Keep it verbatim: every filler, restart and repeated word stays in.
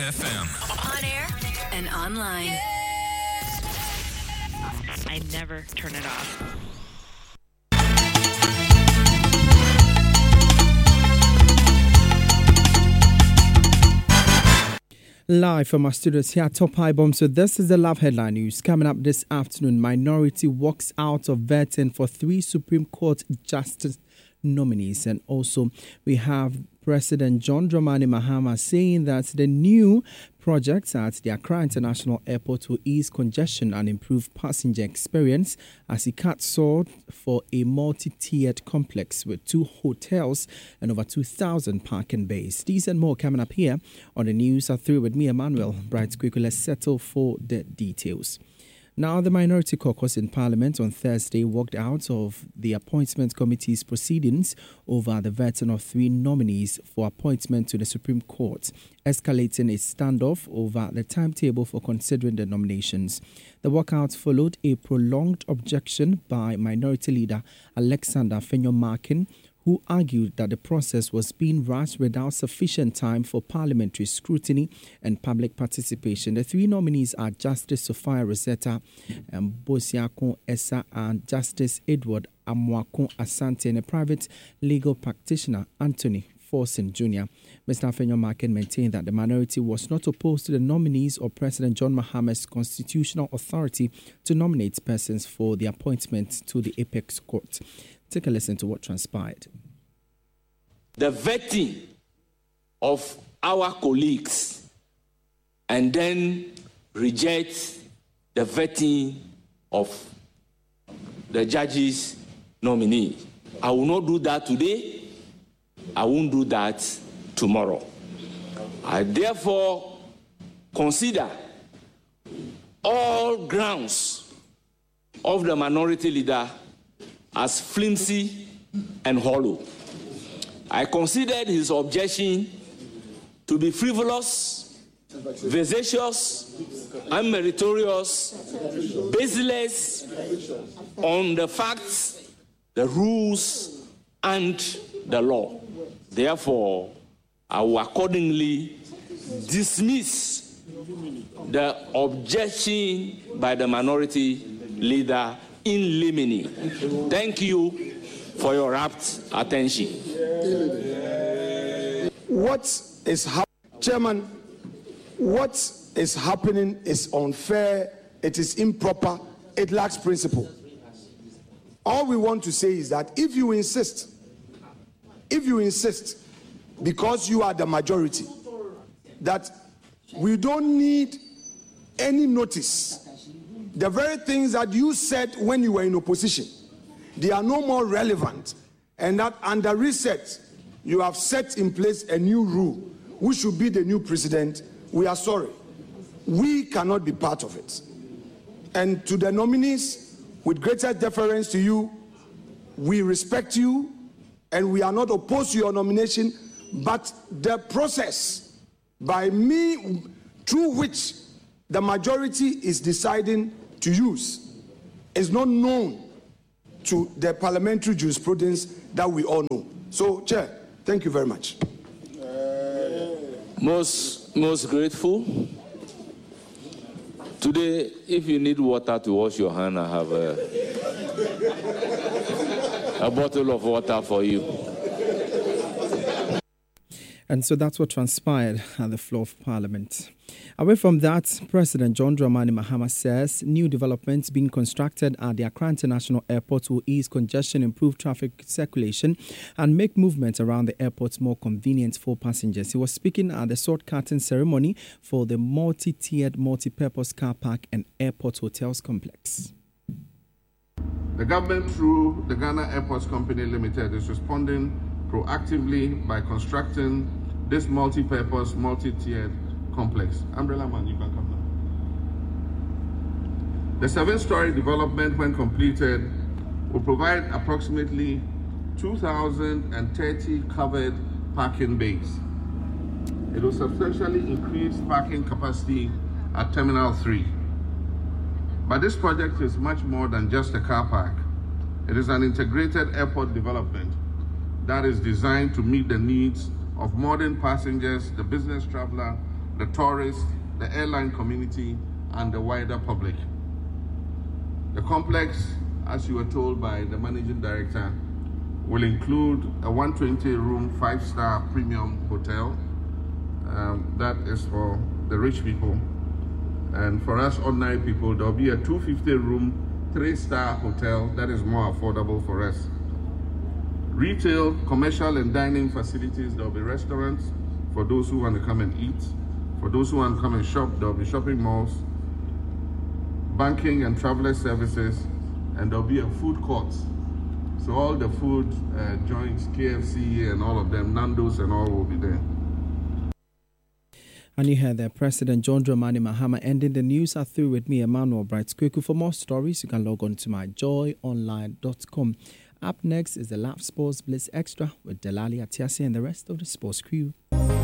F M. On air and online. Yeah. I never turn it off. Live from our studios here at Top High Bomb. So this is the Love Headline News. Coming up this afternoon, minority walks out of vetting for three Supreme Court justice nominees. And also we have President John Dramani Mahama saying that the new projects at the Accra International Airport will ease congestion and improve passenger experience as he cuts sort for a multi-tiered complex with two hotels and over two thousand parking bays. These and more coming up here on the news. Are through with me, Emmanuel Bright. Quickly, let's settle for the details. Now, the Minority Caucus in Parliament on Thursday walked out of the Appointment Committee's proceedings over the vetting of three nominees for appointment to the Supreme Court, escalating a standoff over the timetable for considering the nominations. The walkout followed a prolonged objection by Minority Leader Alexander Fenyo-Markin, who argued that the process was being rushed without sufficient time for parliamentary scrutiny and public participation. The three nominees are Justice Sophia Rosetta um, Bosiakon Essa and Justice Edward Amwakon Asante and a private legal practitioner, Anthony Forson Junior Mister Fenyo-Markin maintained that the minority was not opposed to the nominees or President John Mahama's constitutional authority to nominate persons for the appointment to the Apex Court. Take a listen to what transpired. The vetting of our colleagues and then reject the vetting of the judge's nominee. I will not do that today. I won't do that tomorrow. I therefore consider all grounds of the minority leader as flimsy and hollow. I considered his objection to be frivolous, vexatious, unmeritorious, baseless on the facts, the rules, and the law. Therefore, I will accordingly dismiss the objection by the minority leader in limine. Thank you for your rapt attention. What is happening, Chairman? What is happening is unfair, it is improper, it lacks principle. All we want to say is that if you insist, if you insist, because you are the majority, that we don't need any notice. The very things that you said when you were in opposition, they are no more relevant. And that under reset, you have set in place a new rule, who should be the new president. We are sorry. We cannot be part of it. And to the nominees, with greater deference to you, we respect you, and we are not opposed to your nomination, but the process by me, through which the majority is deciding to use, is not known to the parliamentary jurisprudence that we all know. So, Chair, thank you very much. Most, most grateful. Today, if you need water to wash your hand, I have a, a bottle of water for you. And so that's what transpired at the floor of Parliament. Away from that, President John Dramani Mahama says new developments being constructed at the Accra International Airport will ease congestion, improve traffic circulation, and make movement around the airport more convenient for passengers. He was speaking at the sword cutting ceremony for the multi-tiered, multi-purpose car park and airport hotels complex. The government, through the Ghana Airports Company Limited, is responding proactively by constructing this multi-purpose, multi-tiered complex. Umbrella man, you can come now. The seven-story development, when completed, will provide approximately two thousand thirty covered parking bays. It will substantially increase parking capacity at Terminal three. But this project is much more than just a car park. It is an integrated airport development that is designed to meet the needs of modern passengers, the business traveler, the tourists, the airline community, and the wider public. The complex, as you were told by the managing director, will include a one hundred twenty room, five-star premium hotel. Um, that is for the rich people. And for us ordinary people, there'll be a two hundred fifty room, three-star hotel that is more affordable for us. Retail, commercial, and dining facilities, there'll be restaurants for those who want to come and eat. For those who want to come and shop, there'll be shopping malls, banking and traveler services, and there'll be a food court. So all the food uh, joints, K F C and all of them, Nando's and all will be there. And you heard that President John Dramani Mahama ending the news. Are through with me, Emmanuel Bright Kweku. For more stories, you can log on to my joy online dot com. Up next is the Love Sports Blitz Extra with Delali Atiasi and the rest of the sports crew.